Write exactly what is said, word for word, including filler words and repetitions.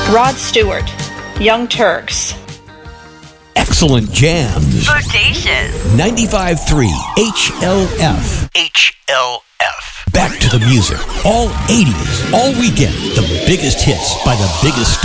Rod Stewart, Young Turks. Excellent jams. Bodacious. ninety-five point three H L F. H L F. Back to the music. All eighties. All weekend. The biggest hits by the biggest stars.